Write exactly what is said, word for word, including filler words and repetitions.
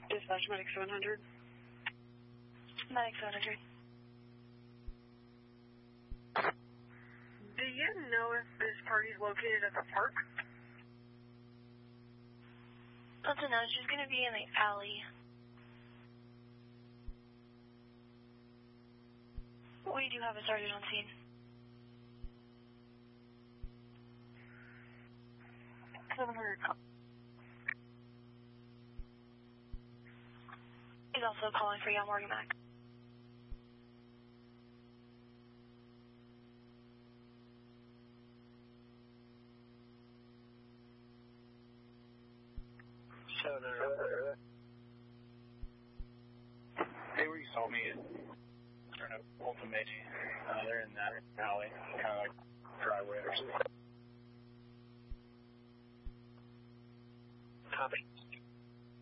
Dispatch Medic seven hundred. Medic seven hundred. Do you know if this party is located at the park? That's a no. She's going to be in the alley. We do have a sergeant on scene. seven hundred. He's also calling for Young Morgan Mac. seven hundred. Hey, where you saw me at Ultimate, uh, they're in that alley, kind of like driveway or something.